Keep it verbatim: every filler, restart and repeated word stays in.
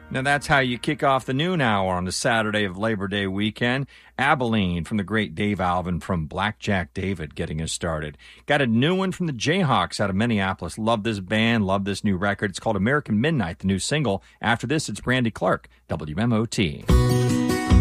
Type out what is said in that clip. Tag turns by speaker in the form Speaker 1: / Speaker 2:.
Speaker 1: Now that's how you kick off the noon hour on the Saturday of Labor Day weekend. Abilene from the great Dave Alvin from Blackjack David getting us started. Got a new one from the Jayhawks out of Minneapolis. Love this band, love this new record. It's called American Midnight, the new single. After this, it's Brandy Clark, W M O T.